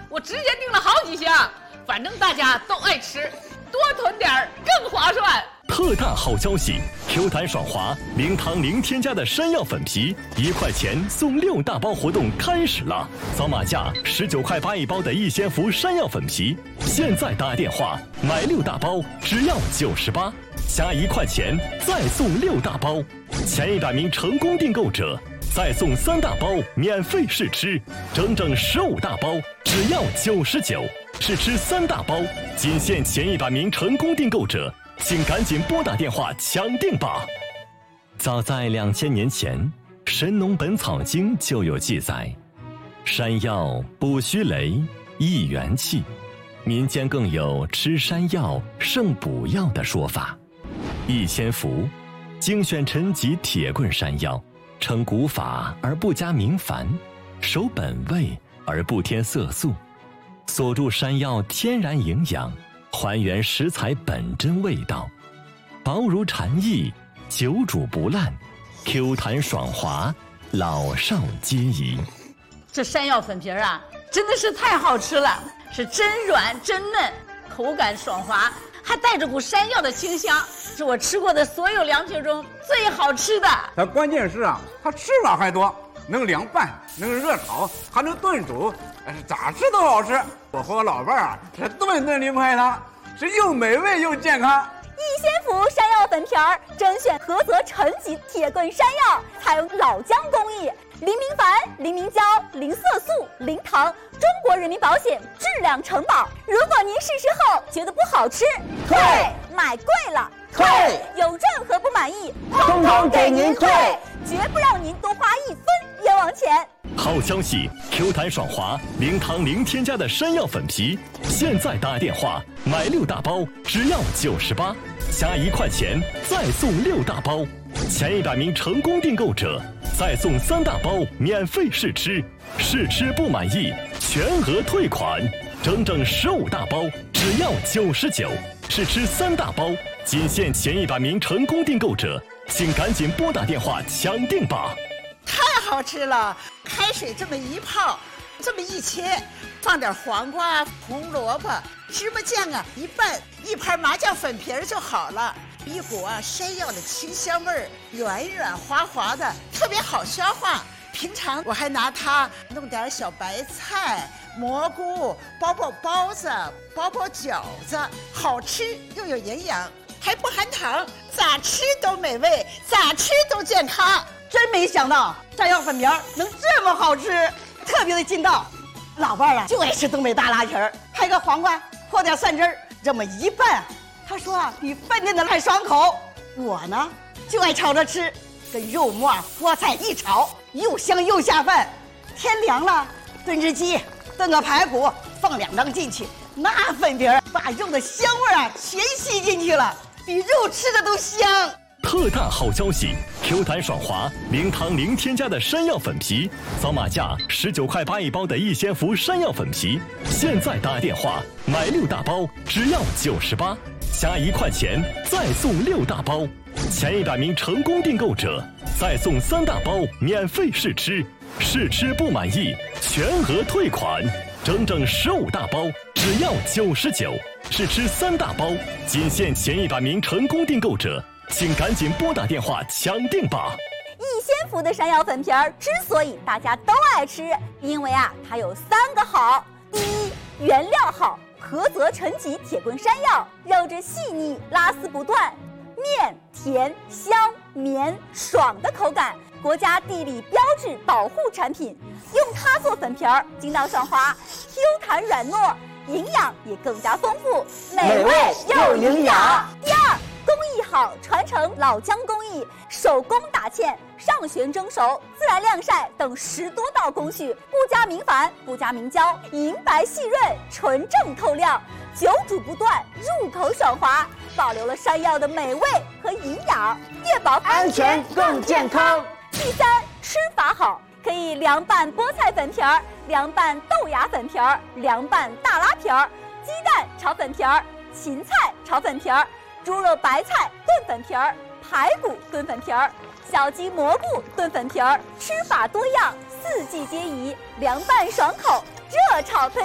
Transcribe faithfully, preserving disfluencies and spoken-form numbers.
我直接订了好几箱，反正大家都爱吃，多囤点儿更划算。 特大好消息 ！Q 弹爽滑，零糖零添加的山药粉皮，一块钱送六大包活动开始了！扫码价十九块八一包的逸仙福山药粉皮，现在打电话买六大包只要九十八，加一块钱再送六大包，前一百名成功订购者再送三大包免费试吃，整整十五大包只要九十九，试吃三大包，仅限前一百名成功订购者。请赶紧拨打电话抢订吧！早在两千年前，《神农本草经》就有记载：山药补虚雷，益元气。民间更有吃山药胜补药的说法。逸仙福，精选陈吉铁棍山药，成古法而不加明矾，守本味而不添色素，锁住山药天然营养，还原食材本真味道，薄如蝉翼，久煮不烂， Q 弹爽滑，老少皆宜。 这山药粉皮啊，真的是太好吃了，是真软真嫩，口感爽滑，还带着股山药的清香，是我吃过的所有凉皮中最好吃的。 它关键是啊，它吃法还多，能凉拌，能热炒，还能炖煮，咋吃都好吃。我和我老伴儿啊，是顿顿离不开它，是又美味又健康。 逸仙福山药粉皮儿甄选菏泽陈吉铁棍山药，采用老姜工艺，零明矾、零明胶、零色素、零糖，中国人民保险质量承保。如果您试吃后觉得不好吃，退；买贵了，退；有任何不满意，通通给您退，绝不让您多花一分冤枉钱。 好消息 ！Q 弹爽滑，零糖零添加的山药粉皮，现在打电话买六大包只要九十八，加一块钱再送六大包，前一百名成功订购者再送三大包免费试吃，试吃不满意全额退款，整整十五大包只要九十九，试吃三大包，仅限前一百名成功订购者，请赶紧拨打电话抢订吧！ 太好吃了，开水这么一泡，这么一切，放点黄瓜、红萝卜、芝麻酱啊一拌，一盘麻酱粉皮儿就好了。一股啊山药的清香味儿，软软滑滑的，特别好消化。平常我还拿它弄点小白菜、蘑菇，包包包子，包包饺子，好吃又有营养，还不含糖，咋吃都美味，咋吃都健康。 真没想到山药粉皮儿能这么好吃，特别的劲道。老伴儿啊就爱吃东北大拉皮儿，拍个黄瓜，和点蒜汁儿，这么一拌，他说啊比饭店的还爽口。我呢就爱炒着吃，跟肉末、菠菜一炒，又香又下饭。天凉了，炖只鸡，炖个排骨，放两张进去，那粉皮儿把肉的香味啊全吸进去了，比肉吃的都香。 特大好消息 ！Q 弹爽滑，零糖零添加的山药粉皮，扫码价十九块八一包的逸仙福山药粉皮，现在打电话买六大包只要九十八，加一块钱再送六大包，前一百名成功订购者再送三大包免费试吃，试吃不满意全额退款，整整十五大包只要九十九，试吃三大包，仅限前一百名成功订购者。请赶紧拨打电话抢订吧！ 逸仙福的山药粉皮儿之所以大家都爱吃，因为啊它有三个好：第一，原料好，菏泽陈吉铁棍山药，肉质细腻，拉丝不断，面甜香绵爽的口感，国家地理标志保护产品。用它做粉皮儿，筋道爽滑 ，Q 弹软糯，营养也更加丰富，美味又营养。第二，工艺好，传承老姜工艺，手工打芡、上旋蒸熟、自然晾晒等十多道工序，不加明矾，不加明胶，银白细润，纯正透亮，久煮不断，入口爽滑，保留了山药的美味和营养，确保安全更健康。 第三，吃法好，可以凉拌菠菜粉皮儿，凉拌豆芽粉皮儿，凉拌大拉皮儿，鸡蛋炒粉皮儿，芹菜炒粉皮儿，猪肉白菜炖粉皮儿，排骨炖粉皮儿，小鸡蘑菇炖粉皮儿，吃法多样，四季皆宜，凉拌爽口，热炒推。